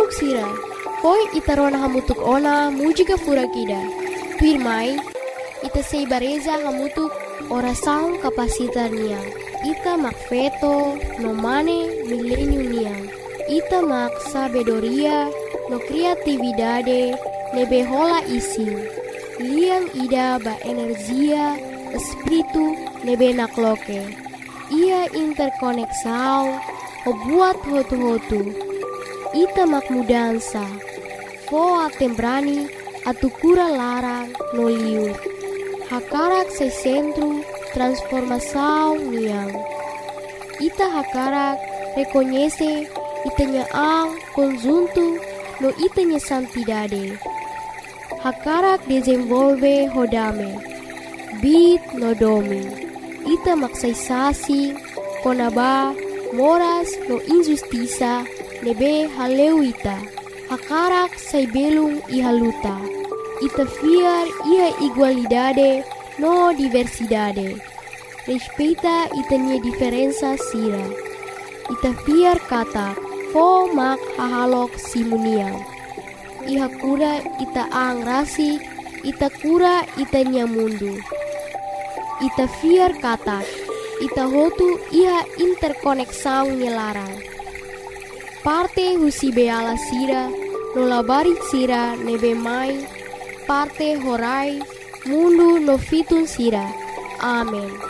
hamutuk sira. Poi itarona hamutuk ona mujika furakida. Pirmai, ita sei bareza hamutuk ora saung kapasitar niang. Ita mak feto no mane millennium niang. Ita mak sabedoria no kreatividade nebe hola isi. Liang ida ba energia espiritu nebe nakloke. Ia interkoneksau ho buat hotu-hotu. Ita mak mudansa. Foa tembrani atukura larang no liur. Hakarak se centro transformação niang. Ita hakarak reconhece itanya ang conjunto no itanya santidade. Hakarak desenvolve hodame. Bit no domi. Ita maksaisasi konaba moras no injustiça nebe haleu ita. Hakarak sai belung ihaluta. Ita fiar ia igualdade no diversidade. Respeita itanya diferença sira. Ita fiar kata fo mak hahalok simuniang. Iha kura ita ang rasi, ita kura itanya mundu. Ita fiar kata, ita hotu iha interkoneksau nilarang. Parte husi beala sira, nolabari sira nebe mai, parte horai, mundu no fitun sira. Amen.